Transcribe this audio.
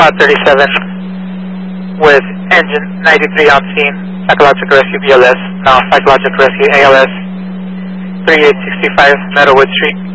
37 with engine 93 on scene, psychological rescue BLS, now psychological rescue ALS, 3865 Meadowwood Street.